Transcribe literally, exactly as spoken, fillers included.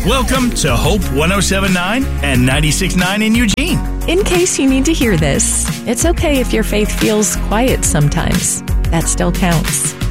Welcome to Hope one oh seven point nine and ninety-six point nine in Eugene. In case you need to hear this, it's okay if your faith feels quiet sometimes. That still counts.